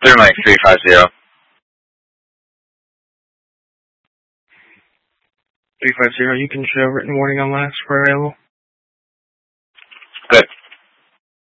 They're like 350. 350, you can show written warning on last for available.